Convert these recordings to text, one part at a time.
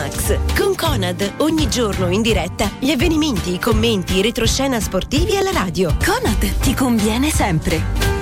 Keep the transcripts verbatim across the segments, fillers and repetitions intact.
Sportmax con Conad, ogni giorno in diretta gli avvenimenti, i commenti, i retroscena sportivi alla radio. Conad ti conviene sempre.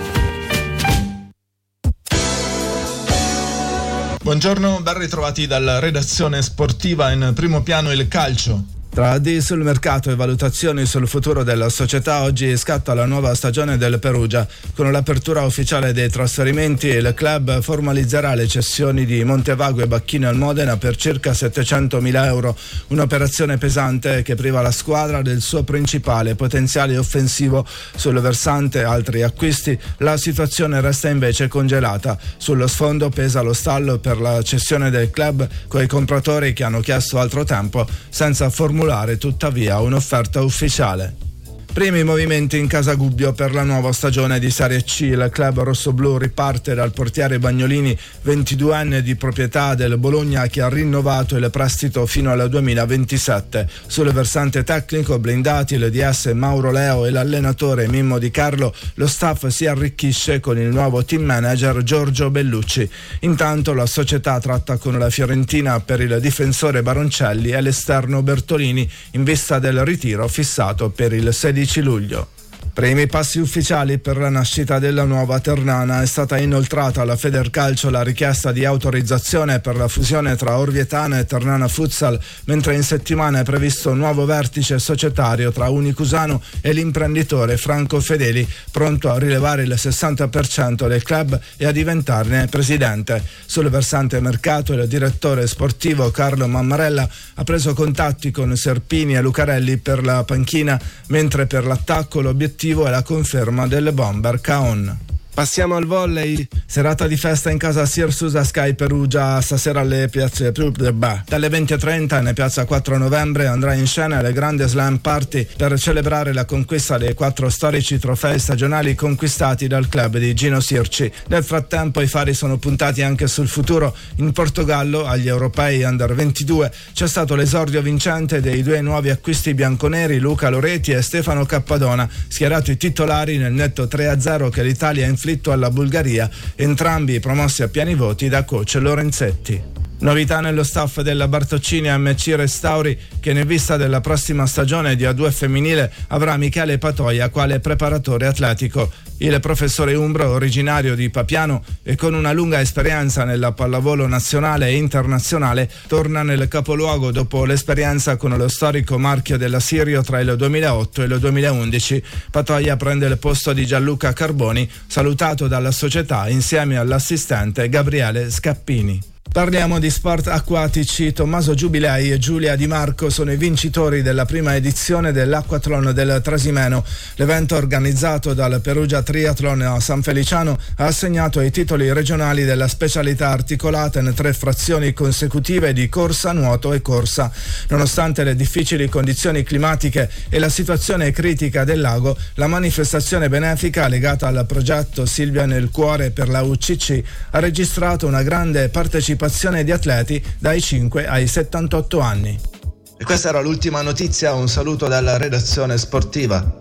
Buongiorno, ben ritrovati dalla redazione sportiva. In primo piano il calcio. Tra addi sul mercato e valutazioni sul futuro della società, oggi scatta la nuova stagione del Perugia. Con l'apertura ufficiale dei trasferimenti, il club formalizzerà le cessioni di Montevago e Bacchino al Modena per circa settecentomila euro. Un'operazione pesante che priva la squadra del suo principale potenziale offensivo. Sul versante altri acquisti, la situazione resta invece congelata. Sullo sfondo pesa lo stallo per la cessione del club coi compratori che hanno chiesto altro tempo senza formulare tuttavia un'offerta ufficiale. Primi movimenti in casa Gubbio per la nuova stagione di Serie C. Il club rossoblù riparte dal portiere Bagnolini, ventiduenne di proprietà del Bologna, che ha rinnovato il prestito fino al duemilaventisette. Sul versante tecnico, blindati il D S Mauro Leo e l'allenatore Mimmo Di Carlo, lo staff si arricchisce con il nuovo team manager Giorgio Bellucci. Intanto la società tratta con la Fiorentina per il difensore Baroncelli e l'esterno Bertolini in vista del ritiro fissato per il sedici luglio. Primi passi ufficiali per la nascita della nuova Ternana. È stata inoltrata alla Federcalcio la richiesta di autorizzazione per la fusione tra Orvietana e Ternana Futsal, mentre in settimana è previsto un nuovo vertice societario tra Unicusano e l'imprenditore Franco Fedeli, pronto a rilevare il sessanta per cento del club e a diventarne presidente. Sul versante mercato, il direttore sportivo Carlo Mammarella ha preso contatti con Serpini e Lucarelli per la panchina, mentre per l'attacco l'obiettivo è la conferma del bomber Caon. Passiamo al volley. Serata di festa in casa Sirsus a Sky Perugia stasera alle piazze dalle venti e trenta in piazza quattro novembre andrà in scena le grande slam party per celebrare la conquista dei quattro storici trofei stagionali conquistati dal club di Gino Sirci. Nel frattempo i fari sono puntati anche sul futuro. In Portogallo, agli europei under ventidue, c'è stato l'esordio vincente dei due nuovi acquisti bianconeri, Luca Loreti e Stefano Cappadona, schierati titolari nel netto tre a zero che l'Italia ha inflitto alla Bulgaria, entrambi promossi a pieni voti da coach Lorenzetti. Novità nello staff della Bartoccini M C Restauri, che in vista della prossima stagione di A due femminile avrà Michele Patoia quale preparatore atletico. Il professore umbro, originario di Papiano e con una lunga esperienza nella pallavolo nazionale e internazionale, torna nel capoluogo dopo l'esperienza con lo storico marchio della Sirio tra il duemilaotto e il duemilaundici. Patoia prende il posto di Gianluca Carboni, salutato dalla società insieme all'assistente Gabriele Scappini. Parliamo di sport acquatici. Tommaso Giubilei e Giulia Di Marco sono i vincitori della prima edizione dell'Acquathlon del Trasimeno. L'evento organizzato dal Perugia Triathlon a San Feliciano ha assegnato i titoli regionali della specialità articolata in tre frazioni consecutive di corsa, nuoto e corsa. Nonostante le difficili condizioni climatiche e la situazione critica del lago, la manifestazione benefica legata al progetto Silvia nel cuore per la U C C ha registrato una grande partecipazione di atleti dai cinque ai settantotto anni. E questa era l'ultima notizia, un saluto dalla redazione sportiva.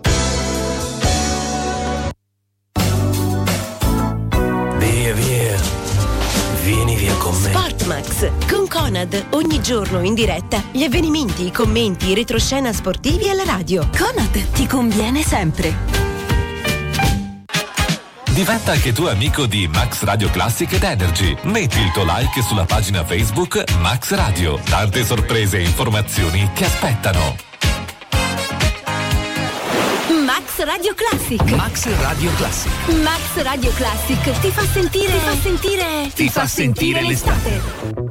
Via via, vieni via con me. Sportmax con Conad, ogni giorno in diretta gli avvenimenti, i commenti, i retroscena sportivi alla radio. Conad ti conviene sempre. Diventa anche tu amico di Max Radio Classic ed Energy. Metti il tuo like sulla pagina Facebook Max Radio. Tante sorprese e informazioni ti aspettano. Max Radio Classic. Max Radio Classic. Max Radio Classic ti fa sentire. Ti fa sentire. Ti, ti fa, fa sentire, sentire l'estate. l'estate.